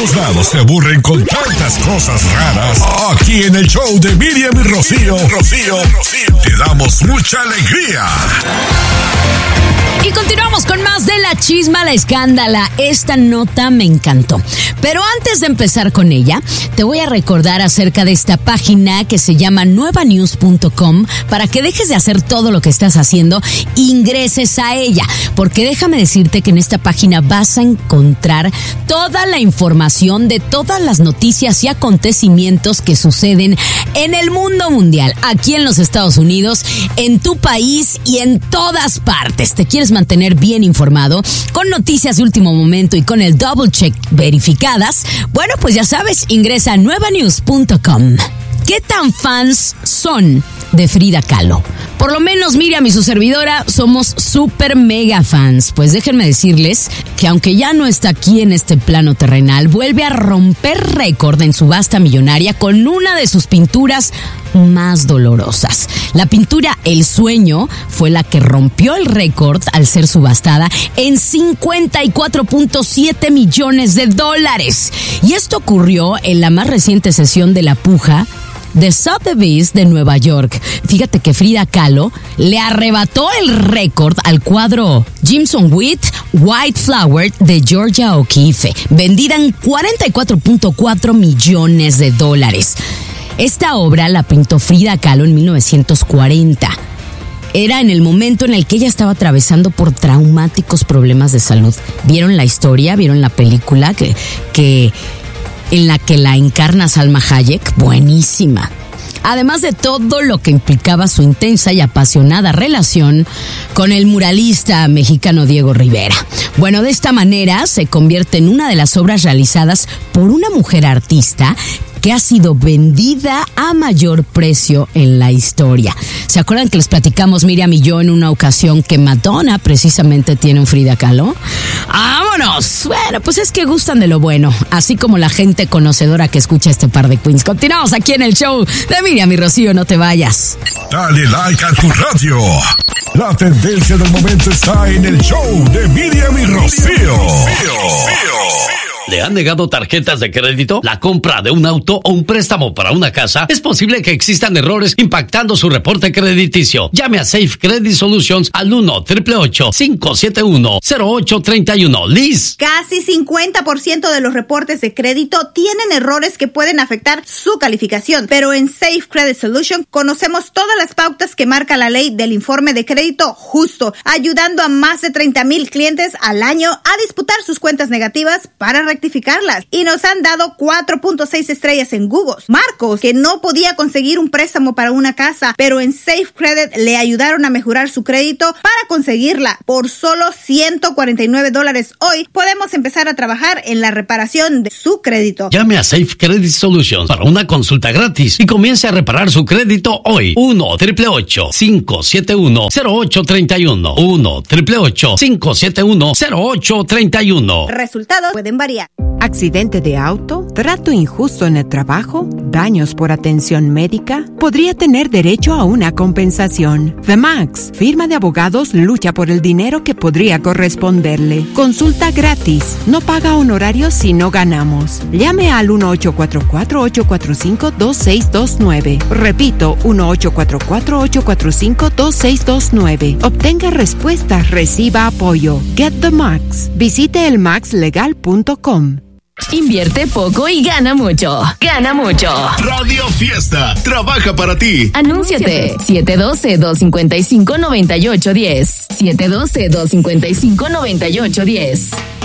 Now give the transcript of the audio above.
todos lados se aburren con tantas cosas raras. Aquí en el show de Miriam y Rocío, te damos mucha alegría. Y continuamos con más de La Chisma, la Escándala. Esta nota me encantó. Pero antes de empezar con ella, te voy a recordar acerca de esta página que se llama nuevanews.com para que dejes de hacer todo lo que estás haciendo, ingreses a ella. Porque déjame decirte que en esta página vas a encontrar toda la información de todas las noticias y acontecimientos que suceden en el mundo mundial, aquí en los Estados Unidos, en tu país y en todas partes. ¿Te quieres mantener bien informado con noticias de último momento y con el double check verificadas? Bueno, pues ya sabes, ingresa a nuevanews.com. ¿Qué tan fans son de Frida Kahlo? Por lo menos Miriam y su servidora somos súper mega fans. Pues déjenme decirles que aunque ya no está aquí en este plano terrenal, vuelve a romper récord en subasta millonaria con una de sus pinturas más dolorosas. La pintura El Sueño fue la que rompió el récord al ser subastada en $54.7 millones. Y esto ocurrió en la más reciente sesión de la puja de Sotheby's de Nueva York. Fíjate que Frida Kahlo le arrebató el récord al cuadro Jimson with White Flower de Georgia O'Keeffe, vendida en $44.4 millones. Esta obra la pintó Frida Kahlo en 1940. Era en el momento en el que ella estaba atravesando por traumáticos problemas de salud. ¿Vieron la historia? ¿Vieron la película en la que la encarna Salma Hayek? Buenísima. Además de todo lo que implicaba su intensa y apasionada relación con el muralista mexicano Diego Rivera. Bueno, de esta manera se convierte en una de las obras realizadas por una mujer artista que ha sido vendida a mayor precio en la historia. ¿Se acuerdan que les platicamos, Miriam y yo, en una ocasión que Madonna precisamente tiene un Frida Kahlo? ¡Vámonos! Bueno, pues es que gustan de lo bueno, así como la gente conocedora que escucha este par de queens. Continuamos aquí en el show de Miriam y Rocío, no te vayas. Dale like a tu radio. La tendencia del momento está en el show de Miriam y Rocío. ¿Le han negado tarjetas de crédito? ¿La compra de un auto o un préstamo para una casa? Es posible que existan errores impactando su reporte crediticio. Llame a Safe Credit Solutions al 1-888-571-0831. Liz. Casi 50% de los reportes de crédito tienen errores que pueden afectar su calificación. Pero en Safe Credit Solutions conocemos todas las pautas que marca la ley del informe de crédito justo, ayudando a más de 30,000 clientes al año a disputar sus cuentas negativas para rectificarlas, y nos han dado 4.6 estrellas en Google. Marcos, que no podía conseguir un préstamo para una casa, pero en Safe Credit le ayudaron a mejorar su crédito para conseguirla. Por solo $149 hoy podemos empezar a trabajar en la reparación de su crédito. Llame a Safe Credit Solutions para una consulta gratis y comience a reparar su crédito hoy. 1-888-571-0831. 1-888-571-0831. Resultados pueden variar. ¿Accidente de auto? ¿Trato injusto en el trabajo? ¿Daños por atención médica? Podría tener derecho a una compensación. The Max, firma de abogados, lucha por el dinero que podría corresponderle. Consulta gratis. No paga honorarios si no ganamos. Llame al 1-844-845-2629. Repito, 1-844-845-2629. Obtenga respuestas, reciba apoyo. Get the Max. Visite elmaxlegal.com. Invierte poco y gana mucho. Gana mucho. Radio Fiesta trabaja para ti. Anúnciate. 712-255-9810. 712-255-9810.